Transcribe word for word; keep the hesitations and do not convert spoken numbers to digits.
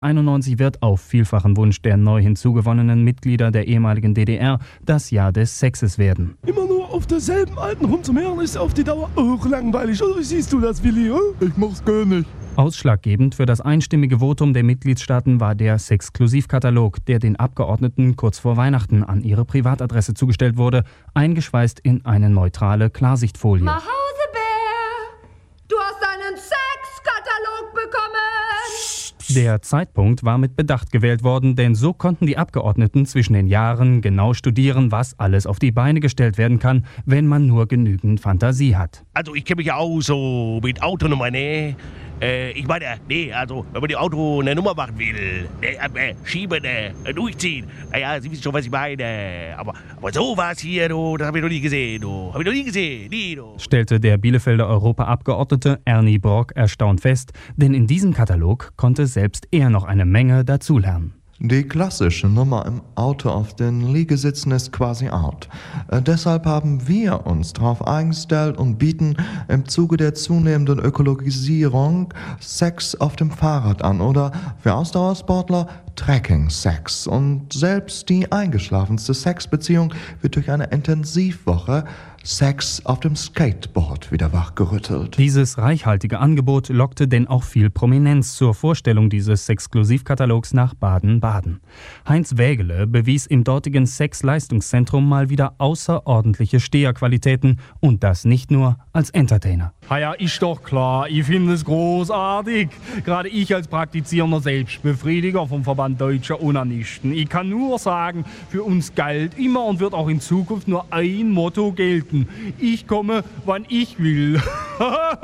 neunzehnhunderteinundneunzig wird auf vielfachen Wunsch der neu hinzugewonnenen Mitglieder der ehemaligen D D R das Jahr des Sexes werden. Immer nur auf derselben alten rumzumehren ist auf die Dauer auch langweilig. Oder wie siehst du das, Willi? Ich mach's gar nicht. Ausschlaggebend für das einstimmige Votum der Mitgliedstaaten war der Sexklusivkatalog, der den Abgeordneten kurz vor Weihnachten an ihre Privatadresse zugestellt wurde, eingeschweißt in eine neutrale Klarsichtfolie. Mausebär, du hast einen Sexkatalog bekommen! Der Zeitpunkt war mit Bedacht gewählt worden, denn so konnten die Abgeordneten zwischen den Jahren genau studieren, was alles auf die Beine gestellt werden kann, wenn man nur genügend Fantasie hat. Also ich kenne mich ja auch so mit Autonummer, ne? Äh, ich meine, nee, also wenn man dem Auto eine Nummer machen will, ne, äh, schieben, äh, durchziehen, naja, Sie wissen schon, was ich meine. Aber, aber sowas hier, du, das habe ich noch nie gesehen, du. Habe ich noch nie gesehen, nie, du. Stellte der Bielefelder Europaabgeordnete Ernie Brock erstaunt fest, denn in diesem Katalog konnte selbst er noch eine Menge dazulernen. Die klassische Nummer im Auto auf den Liegesitzen ist quasi out. Äh, deshalb haben wir uns darauf eingestellt und bieten im Zuge der zunehmenden Ökologisierung Sex auf dem Fahrrad an oder für Ausdauersportler Trekking-Sex. Und selbst die eingeschlafenste Sexbeziehung wird durch eine Intensivwoche Sex auf dem Skateboard wieder wachgerüttelt. Dieses reichhaltige Angebot lockte denn auch viel Prominenz zur Vorstellung dieses Sexklusivkatalogs nach Baden-Baden. Heinz Wägele bewies im dortigen Sex-Leistungszentrum mal wieder außerordentliche Steherqualitäten und das nicht nur als Entertainer. Ja, ist doch klar, ich finde es großartig. Gerade ich als praktizierender Selbstbefriediger vom Verband Deutscher Onanisten. Ich kann nur sagen, für uns galt immer und wird auch in Zukunft nur ein Motto gelten. Ich komme, wann ich will.